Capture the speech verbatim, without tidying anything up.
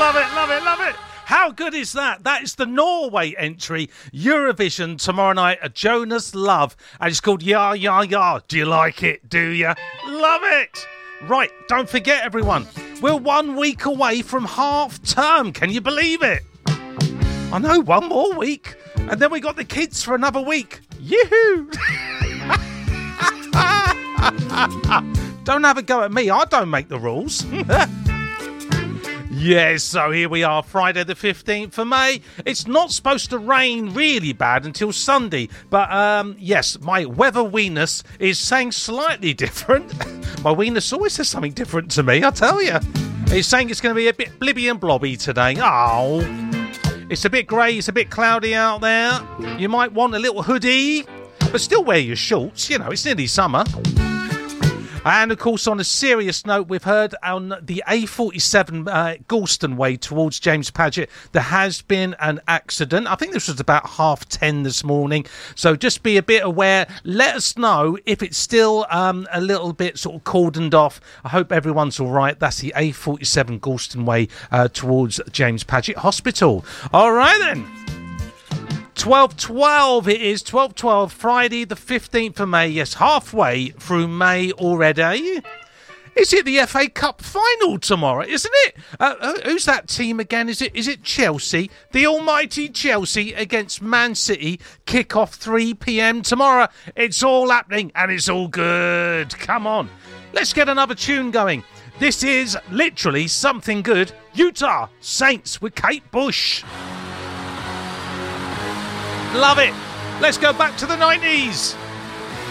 Love it, love it, love it. How good is that? That is the Norway entry, Eurovision tomorrow night, a Jonas Love. And it's called Ya Ya Ya. Do you like it? Do you? Love it. Right, don't forget, everyone. We're one week away from half term. Can you believe it? I know, one more week. And then we got the kids for another week. Yoo-hoo! Don't have a go at me. I don't make the rules. Yes, so here we are, Friday the fifteenth of May. It's not supposed to rain really bad until Sunday. But, um, yes, my weather weenus is saying slightly different. My weenus always says something different to me, I tell you. He's saying it's going to be a bit blibby and blobby today. Oh, it's a bit grey, it's a bit cloudy out there. You might want a little hoodie, but still wear your shorts. You know, it's nearly summer. And, of course, on a serious note, we've heard on the A forty-seven uh, Galston Way towards James Paget, there has been an accident. I think this was about half ten this morning. So just be a bit aware. Let us know if it's still um, a little bit sort of cordoned off. I hope everyone's all right. That's the A forty-seven Galston Way uh, towards James Paget Hospital. All right, then. twelve twelve it is, twelve twelve, Friday the fifteenth of May. Yes, halfway through May already. Is it the F A Cup final tomorrow, isn't it? Uh, who's that team again? Is it is it Chelsea? The almighty Chelsea against Man City. Kick-off three p.m. tomorrow. It's all happening and it's all good. Come on, let's get another tune going. This is literally something good. Utah Saints with Kate Bush. Love it. Let's go back to the nineties.